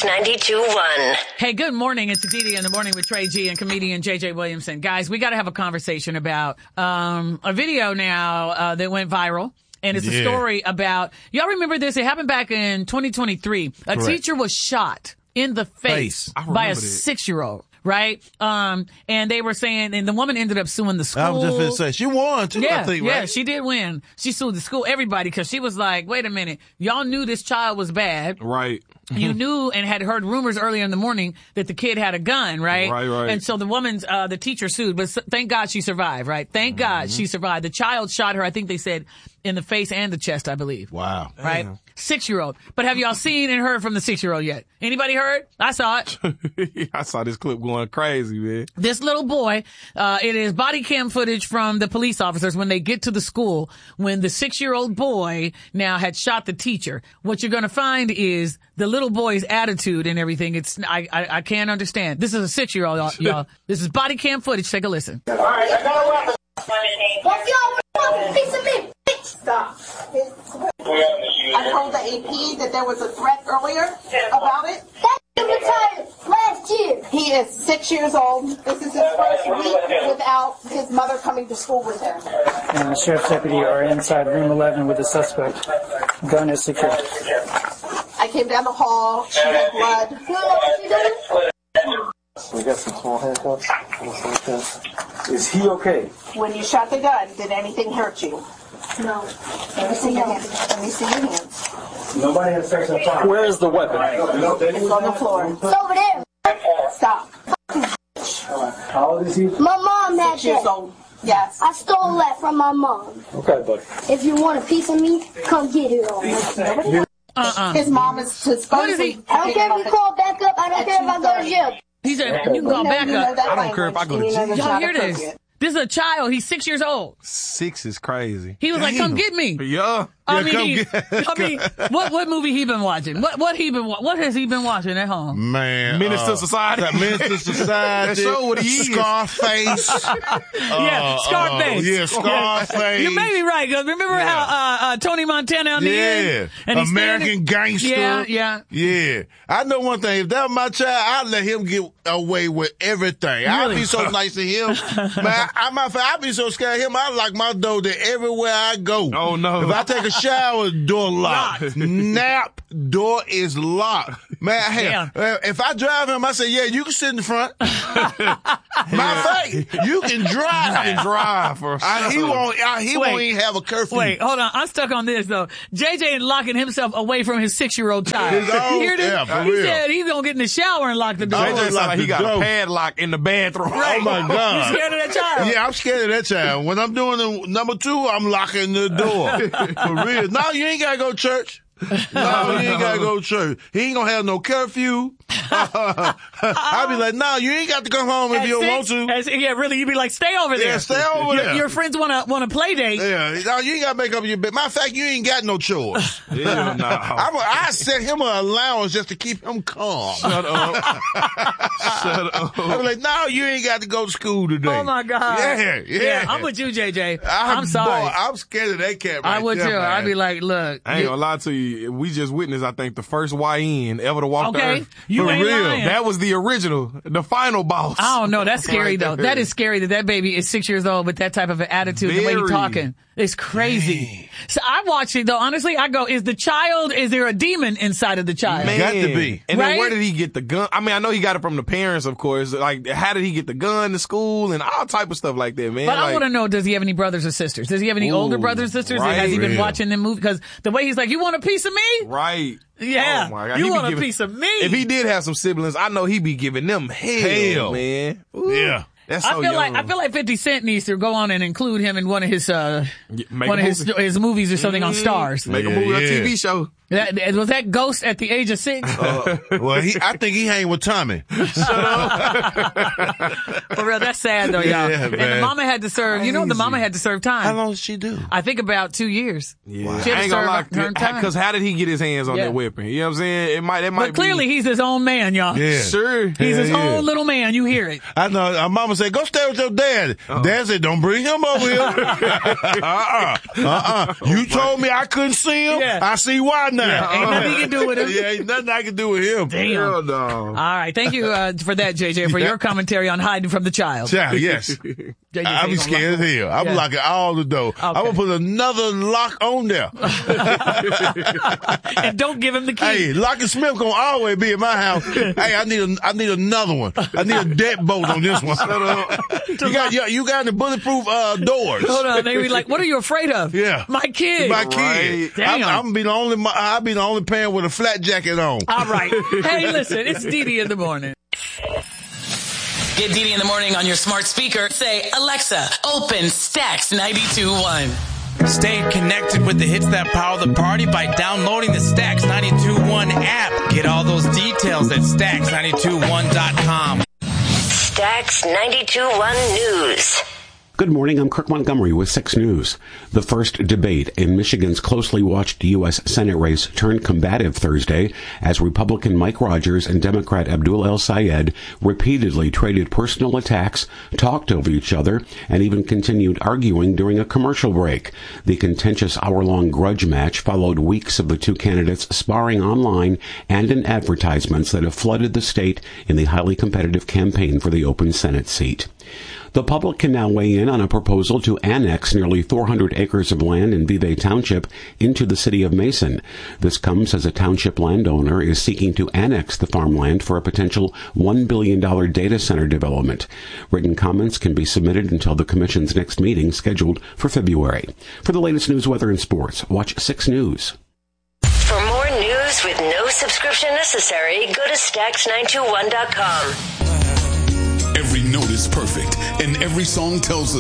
Mix 92.1. Hey, good morning. It's Aditi in the Morning with Trey G and comedian JJ Williamson. Guys, we got to have a conversation about a video now that went viral. And it's a story about, y'all remember this? It happened back in 2023. A teacher was shot in the face by a 6-year-old. Right? And they were saying, and the woman ended up suing the school. I was just going to say, she won too, I think, right? Yeah, she did win. She sued the school, everybody, because she was like, wait a minute, y'all knew this child was bad. Right. You knew and had heard rumors earlier in the morning that the kid had a gun, right? Right. And so the woman's, the teacher sued, but thank God she survived, right? Thank God she survived. The child shot her, I think they said, in the face and the chest, I believe. Wow. Right? Damn. 6-year-old. But have y'all seen and heard from the 6-year-old yet? Anybody heard? I saw it. I saw this clip going crazy, man. This little boy, it is body cam footage from the police officers when they get to the school when the 6-year-old boy now had shot the teacher. What you're going to find is the little boy's attitude and everything. I can't understand. This is a 6-year-old, y'all. This is body cam footage. Take a listen. All right, I got a weapon. What's your piece of meat? Stop. I told the AP that there was a threat earlier about it. That retired last year. He is 6 years old. This is his first week without his mother coming to school with him. And the sheriff's deputy are inside room 11 with the suspect. Gun is secure. I came down the hall. She had blood. You know what she did? We got some small handcuffs. Is he okay? When you shot the gun, did anything hurt you? No. Let me see your hands. Let me see your hands. Nobody has sex on fire. Where is the weapon? It's on the floor. It's over there. Stop. How old is he? My mom had 6 years that. old. Yes. I stole that from my mom. Okay, buddy. If you want a piece of me, come get it on. His mom is supposedly. I don't care if you call back up. I don't care if I go to jail. He said, you can call back up. I don't care if I go to jail. Y'all hear this? This is a child. He's 6 years old. 6 is crazy. He was like, come get me. Yeah. I mean, what movie he been watching? What has he been watching at home? Man. Menace to Society. Menace to Society. That show what he is. Scarface. Scarface. Yeah, Scarface. You may be right. Cause remember how Tony Montana on the end? And American Gangster. Yeah. I know one thing. If that was my child, I'd let him get away with everything. I'd be so nice to him. Man, I'd be so scared of him. I lock my door there everywhere I go. Oh, no. If I take a shower, door locked. Nap, door is locked. Man, hell, if I drive him, I say, yeah, you can sit in the front. Matter of fact, you can drive. You can drive for He won't even have a curfew. Wait, hold on. I'm stuck on this, though. JJ is locking himself away from his 6-year-old child. You hear this? Yeah, for he real. said he's going to get in the shower and lock the door. JJ sound like he got door. a padlock in the bathroom. Oh, my God. You scared of that child? Yeah, I'm scared of that child. When I'm doing the number 2, I'm locking the door. For real. No, you ain't got to go to church. No, you ain't got to go to church. He ain't going to have no curfew. I'll be like, no, you ain't got to come home if you don't want to. Yeah, really, you'd be like, stay over there. Yeah, stay over there. Your friends want to play date. Yeah, no, you ain't got to make up your bed. Matter of fact, you ain't got no chores. Yeah, no. I set him an allowance just to keep him calm. Shut up. Shut up. I be like, no, you ain't got to go to school today. Oh, my God. Yeah. I'm with you, JJ. I'm sorry. Boy, I'm scared of that cat right I would there, too. man. I'd be like, look. I ain't gonna lie to you. We just witnessed, I think, the first YN ever to walk the earth. You ain't lying. That was the original, the final boss. I don't know. That's scary, though. That is scary that baby is 6 years old with that type of an attitude, the way he's talking. It's crazy. Dang. So I watch it, though. Honestly, I go, is there a demon inside of the child? Man. Got to be. And then where did he get the gun? I mean, I know he got it from the parents, of course. Like, how did he get the gun to school and all type of stuff like that, man? But I want to know, does he have any brothers or sisters? Does he have any older brothers or sisters? Right. Has he been watching them movies? Because the way he's like, you want a piece of me? Right. Yeah. Oh my God. You want a piece of me? If he did have some siblings, I know he'd be giving them hell. Man. Ooh. Yeah. That's so I feel like 50 Cent needs to go on and include him in one of his his movies or something on Stars. Make a movie or TV show. Was that Ghost at the age of 6? Well, I think he hang with Tommy. Shut up. For real, that's sad though, y'all. Yeah, and man. the mama had to serve. Crazy. You know, the mama had to serve time. How long did she do? I think about 2 years. Yeah. She had I to ain't gonna lie, serve her time. because how did he get his hands on that weapon? You know what I'm saying? It might But clearly he's his own man, y'all. Yeah. Sure. He's his own little man. You hear it. I know. Our mama said, go stay with your dad. Dad said, don't bring him over here. You told me I couldn't see him. Yeah. I see why now. now. Ain't nothing you can do with him. Yeah, ain't nothing I can do with him. Damn. Hell no. All right. Thank you for that, JJ, for your commentary on hiding from the child. Child, yes. I be scared as hell. I'm locking all the door. Okay. I'm going to put another lock on there. And don't give him the key. Hey, Lock and Smith going to always be in my house. Hey, I need another one. I need a deadbolt on this one. You got the bulletproof doors. Hold on. They be like, what are you afraid of? Yeah. My kid. My kid. Damn. I'll be the only parent with a flat jacket on. All right. Hey, listen, it's Dee in the morning. Get Dee in the morning on your smart speaker. Say, Alexa, open Stax 92.1. Stay connected with the hits that power the party by downloading the Stax 92.1 app. Get all those details at Stax921.com. Stax 92.1 News. Good morning, I'm Kirk Montgomery with 6 News. The first debate in Michigan's closely watched U.S. Senate race turned combative Thursday as Republican Mike Rogers and Democrat Abdul El-Sayed repeatedly traded personal attacks, talked over each other, and even continued arguing during a commercial break. The contentious hour-long grudge match followed weeks of the two candidates sparring online and in advertisements that have flooded the state in the highly competitive campaign for the open Senate seat. The public can now weigh in on a proposal to annex nearly 400 acres of land in Vevay Township into the city of Mason. This comes as a township landowner is seeking to annex the farmland for a potential $1 billion data center development. Written comments can be submitted until the Commission's next meeting scheduled for February. For the latest news, weather, and sports, watch 6 News. For more news with no subscription necessary, go to Stax921.com. Every note is perfect, and every song tells a